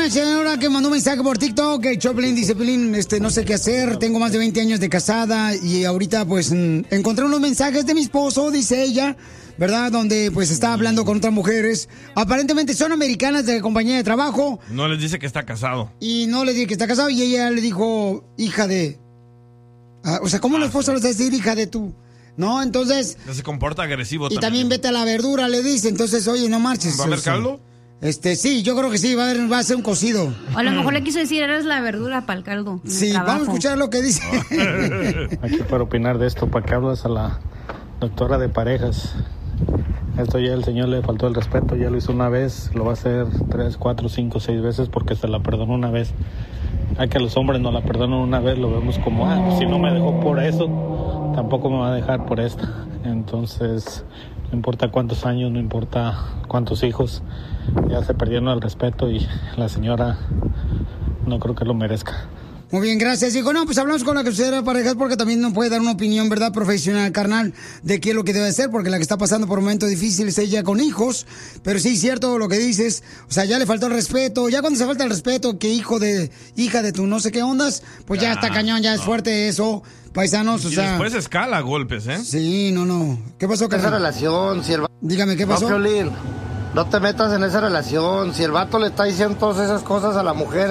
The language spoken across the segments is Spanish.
una señora que mandó un mensaje por TikTok, que Choplin dice, Pelín, no sé qué hacer, tengo más de 20 años de casada y ahorita pues encontré unos mensajes de mi esposo, dice ella, ¿verdad? Donde pues está hablando con otras mujeres, aparentemente son americanas de la compañía de trabajo. No les dice que está casado. Y no le dice que está casado y ella le dijo, hija de... o sea, ¿cómo la esposa le va a decir hija de tú? No, entonces... Se comporta agresivo y también vete a la verdura, le dice, entonces, oye, no marches. ¿Va a haber caldo? Sí, yo creo que sí, va a ser un cocido. O a lo mejor le quiso decir, eres la verdura para el caldo. Sí, vamos a escuchar lo que dice. Aquí para opinar de esto, ¿para qué hablas a la doctora de parejas? Esto ya el señor le faltó el respeto, ya lo hizo una vez, lo va a hacer 3, 4, 5, 6 veces porque se la perdonó una vez. Hay que los hombres no la perdonan una vez, lo vemos como, pues si no me dejó por eso, tampoco me va a dejar por esta. Entonces, no importa cuántos años, no importa cuántos hijos, ya se perdieron el respeto y la señora no creo que lo merezca. Muy bien, gracias. Digo, no, pues hablamos con la consejera de parejas porque también nos puede dar una opinión, ¿verdad? Profesional, carnal, de qué es lo que debe hacer, porque la que está pasando por momentos difíciles es ella con hijos. Pero sí, cierto lo que dices. O sea, ya le faltó el respeto. Ya cuando se falta el respeto, que hija de tu no sé qué ondas, pues ya está cañón, ya es fuerte eso. Paisanos, o sea... después escala a golpes, ¿eh? Sí, no. ¿Qué pasó, carnal? Esa relación, si el... Dígame, ¿qué pasó? No, Piolín, no te metas en esa relación. Si el vato le está diciendo todas esas cosas a la mujer,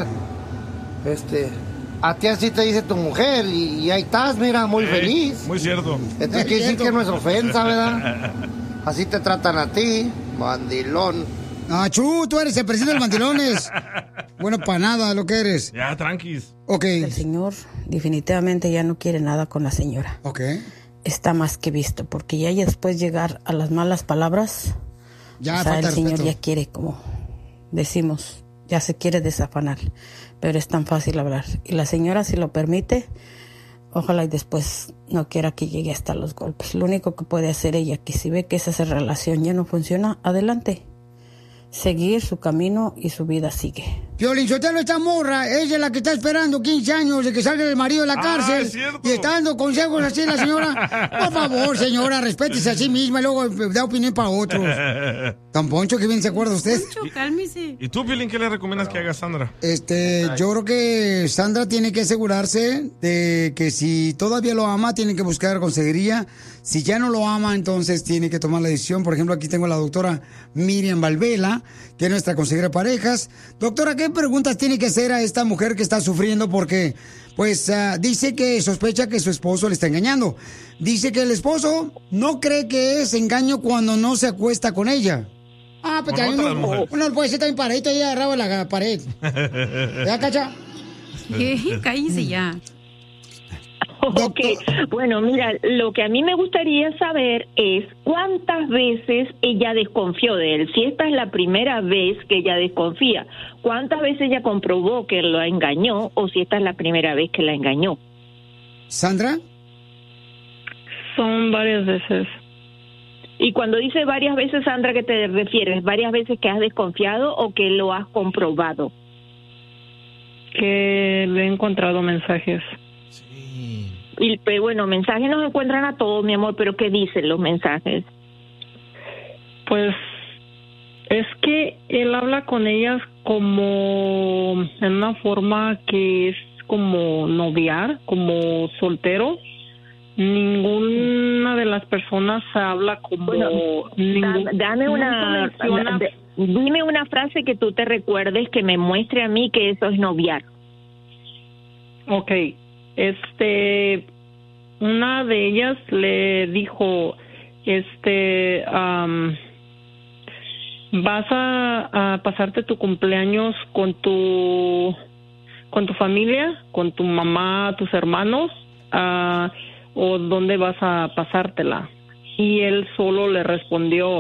a ti así te dice tu mujer y ahí estás, mira, muy feliz. Muy cierto. Entonces quiere decir que no es ofensa, ¿verdad? Así te tratan a ti, mandilón. Chu, tú eres el presidente de los mandilones. Bueno, para nada lo que eres. Ya, tranquis. Ok. El señor definitivamente ya no quiere nada con la señora. Ok. Está más que visto, porque ya después llegar a las malas palabras, ya o sea, el señor respeto. ya quiere, como decimos, ya se quiere desafanar, pero es tan fácil hablar. Y la señora, si lo permite, ojalá y después no quiera que llegue hasta los golpes. Lo único que puede hacer ella, que si ve que esa relación ya no funciona, adelante. Seguir su camino y su vida sigue. Piolín Sotelo, esta morra, ella es la que está esperando 15 años de que salga el marido de la cárcel. Y está dando consejos así la señora. Por favor, señora, respétese a sí misma y luego da opinión para otros. Tan poncho que bien se acuerda usted. Poncho, cálmese. ¿Y tú, Piolín, qué le recomiendas que haga Sandra? Yo creo que Sandra tiene que asegurarse de que si todavía lo ama, tiene que buscar consejería. Si ya no lo ama, entonces tiene que tomar la decisión. Por ejemplo, aquí tengo a la doctora Miriam Valvela, que es nuestra consejera de parejas. Doctora, ¿qué preguntas tiene que hacer a esta mujer que está sufriendo? Porque, pues, dice que sospecha que su esposo le está engañando. Dice que el esposo no cree que es engaño cuando no se acuesta con ella. Pues también uno puede ser también paradito ahí agarrado en la pared. ¿Ya, Cacha? Cállese ya. Ok, bueno, mira, lo que a mí me gustaría saber es cuántas veces ella desconfió de él. Si esta es la primera vez que ella desconfía, ¿cuántas veces ella comprobó que lo engañó o si esta es la primera vez que la engañó? ¿Sandra? Son varias veces. Y cuando dice varias veces, Sandra, ¿qué te refieres? ¿Varias veces que has desconfiado o que lo has comprobado? Que le he encontrado mensajes. Y bueno, mensajes nos encuentran a todos, mi amor, pero ¿qué dicen los mensajes? Pues es que él habla con ellas como en una forma que es como noviar, como soltero. Ninguna de las personas habla como... Bueno, dime una frase que tú te recuerdes que me muestre a mí que eso es noviar. Ok. Una de ellas le dijo, vas a pasarte tu cumpleaños con tu familia, con tu mamá, tus hermanos, o dónde vas a pasártela. Y él solo le respondió,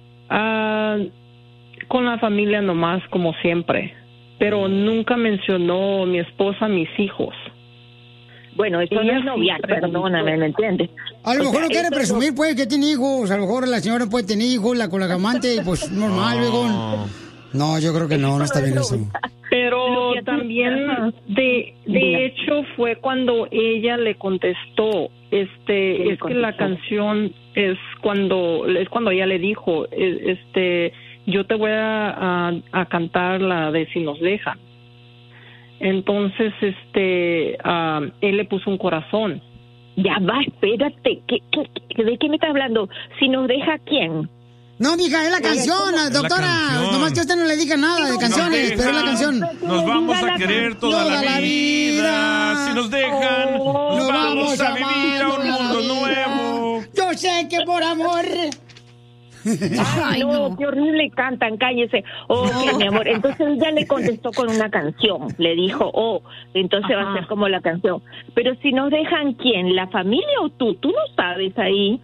con la familia nomás, como siempre, pero nunca mencionó mi esposa, mis hijos. Bueno, eso no es noviar, perdóname, ¿me entiendes? A lo mejor no quiere presumir, pues, que tiene hijos. A lo mejor la señora puede tener hijos, con la amante, pues, normal, luego. No, yo creo que no está bien eso. Pero también, de hecho, fue cuando ella le contestó, es que la canción es cuando ella le dijo, yo te voy a cantar la de Si nos dejan. Entonces, él le puso un corazón. Ya va, espérate, ¿de qué me estás hablando? ¿Si nos deja quién? No, mija, es la canción, doctora. canción. Nomás que usted no le diga nada de canciones, pero es la canción. Nos vamos a querer toda la vida. Si nos dejan, nos vamos a vivir a un mundo nuevo. Yo sé que por amor. Ay, no, qué horrible cantan, cállese. Ok, mi amor. Entonces ella le contestó con una canción. Le dijo, entonces va a ser como la canción. Pero si nos dejan, ¿quién? ¿La familia o tú? Tú no sabes ahí.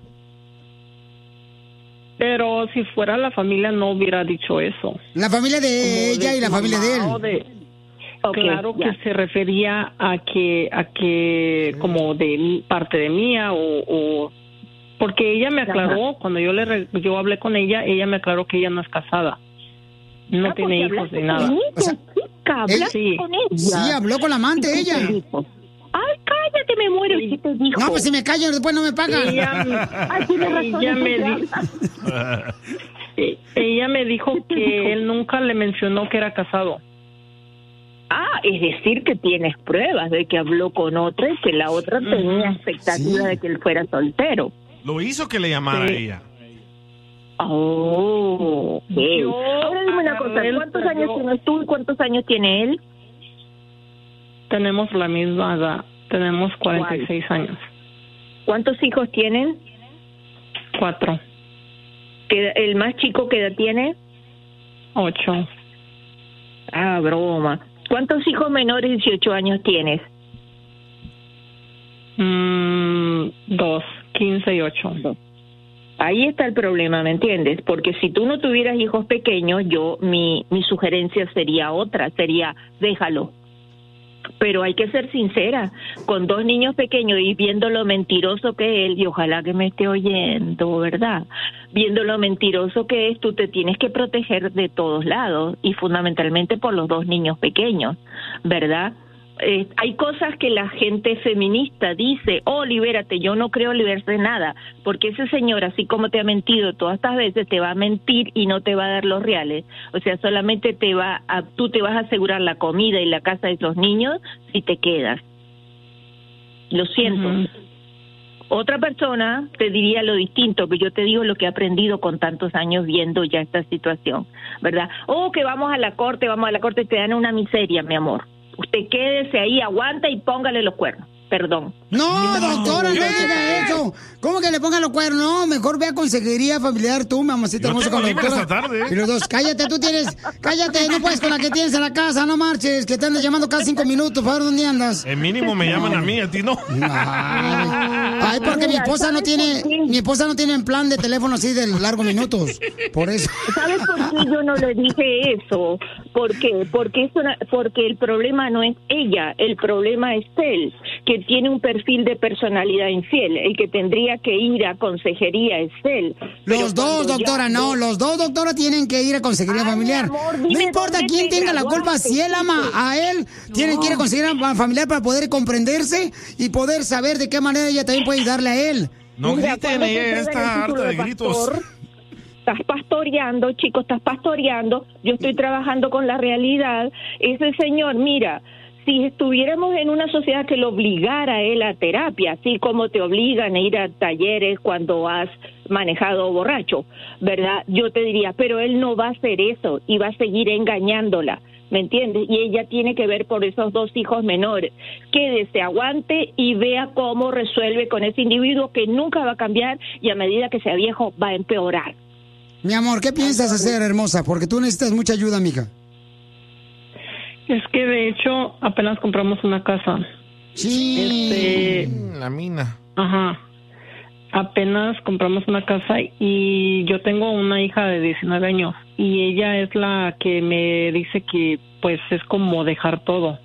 Pero si fuera la familia no hubiera dicho eso. La familia de ella y la familia de él. Claro que se refería a que como de parte de mía o porque ella me aclaró cuando yo hablé con ella me aclaró que ella no es casada, no tiene hijos ni nada. O sea, sí. Con ella. Sí, habló con la amante ella. Ay, cállate, me muero. ¿Qué te dijo? No, pues si me callo después no me pagan. Ella me dijo que él nunca le mencionó que era casado. Ah, es decir que tienes pruebas de que habló con otra y que la otra tenía expectativa de que él fuera soltero. Lo hizo que le llamara a ella. Oh, okay. Ahora dime una cosa, ¿cuántos años tienes tú y cuántos años tiene él? Tenemos la misma edad, tenemos 46 años. ¿Cuántos hijos tienen? 4. ¿El más chico qué edad tiene? 8. Ah, broma. ¿Cuántos hijos menores de 18 años tienes? 2, 15 y 8. Ahí está el problema, ¿me entiendes? Porque si tú no tuvieras hijos pequeños, mi sugerencia sería otra, sería déjalo. Pero hay que ser sincera, con 2 niños pequeños y viendo lo mentiroso que es él, y ojalá que me esté oyendo, ¿verdad? Viendo lo mentiroso que es, tú te tienes que proteger de todos lados y fundamentalmente por los 2 niños pequeños, ¿verdad? Hay cosas que la gente feminista dice, libérate, yo no creo liberarse de nada, porque ese señor, así como te ha mentido todas estas veces, te va a mentir y no te va a dar los reales, o sea, solamente tú te vas a asegurar la comida y la casa de esos niños si te quedas. Lo siento. Otra persona te diría lo distinto, que yo te digo lo que he aprendido con tantos años viendo ya esta situación, ¿verdad? Que vamos a la corte, te dan una miseria, mi amor. Usted quédese ahí, aguanta y póngale los cuernos. Perdón. No, doctora, no diga eso. ¿Cómo que le pongan los cuernos? No, mejor ve a consejería familiar tú, mamacita hermosa, con la doctora. Esta tarde. Y los dos, cállate, no puedes con la que tienes en la casa, no marches, que te andas llamando cada 5 minutos, para ver dónde andas. El mínimo me llaman a mí, a ti no. Ay, porque mi esposa no tiene en plan de teléfono así de largos minutos, por eso. ¿Sabes por qué yo no le dije eso? ¿Por qué? Porque el problema no es ella, el problema es él, que tiene un perfil de personalidad infiel. El que tendría que ir a consejería es él. Los dos, doctora, los dos, doctora, tienen que ir a consejería familiar. Amor, no importa quién tenga la culpa, si él ama a él, tienen que ir a consejería familiar para poder comprenderse y poder saber de qué manera ella también puede ayudarle a él. No griten, ella está harta de gritos. Estás pastoreando, chico, yo estoy trabajando con la realidad. Ese señor, mira, si estuviéramos en una sociedad que lo obligara a él a terapia, así como te obligan a ir a talleres cuando has manejado borracho, ¿verdad? Yo te diría, pero él no va a hacer eso y va a seguir engañándola, ¿me entiendes? Y ella tiene que ver por esos 2 hijos menores. Quédese, aguante y vea cómo resuelve con ese individuo que nunca va a cambiar y a medida que sea viejo va a empeorar. Mi amor, ¿qué piensas hacer, hermosa? Porque tú necesitas mucha ayuda, mija. Es que de hecho apenas compramos una casa. Sí. La mina. Ajá. Apenas compramos una casa y yo tengo una hija de 19 años y ella es la que me dice que pues es como dejar todo.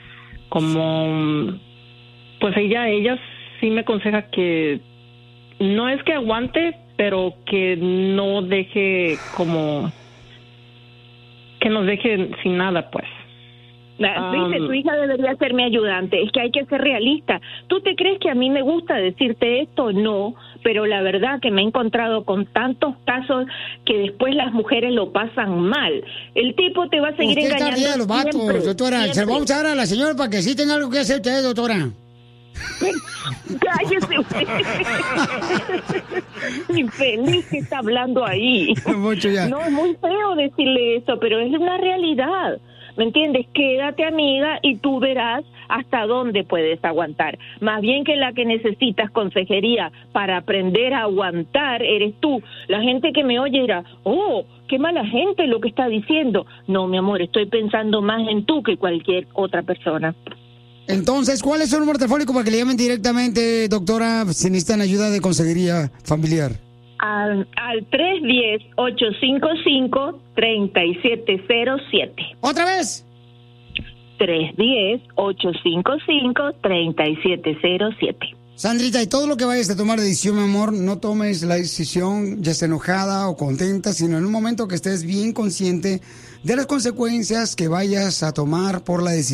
Como pues ella sí me aconseja que no es que aguante, pero que no deje como que nos deje sin nada, pues. Dice, tu hija debería ser mi ayudante. Es que hay que ser realista. ¿Tú te crees que a mí me gusta decirte esto? No, pero la verdad que me he encontrado con tantos casos que después las mujeres lo pasan mal. El tipo te va a seguir engañando. Usted está de los vatos, siempre, doctora. siempre. Se lo vamos a dar a la señora para que sí tenga algo que hacer usted, doctora. Cállese usted. Infeliz que está hablando ahí. Mucho ya. No, es muy feo decirle eso, pero es una realidad. ¿Me entiendes? Quédate, amiga, y tú verás hasta dónde puedes aguantar. Más bien que la que necesitas consejería para aprender a aguantar eres tú. La gente que me oye dirá, oh, qué mala gente lo que está diciendo. No, mi amor, estoy pensando más en tú que cualquier otra persona. Entonces, ¿cuál es su número telefónico para que le llamen directamente, doctora, si necesitan ayuda de consejería familiar? Al 310-855-3707. ¿Otra vez? 310-855-3707. Sandrita, y todo lo que vayas a tomar de decisión, mi amor, no tomes la decisión ya sea enojada o contenta, sino en un momento que estés bien consciente de las consecuencias que vayas a tomar por la decisión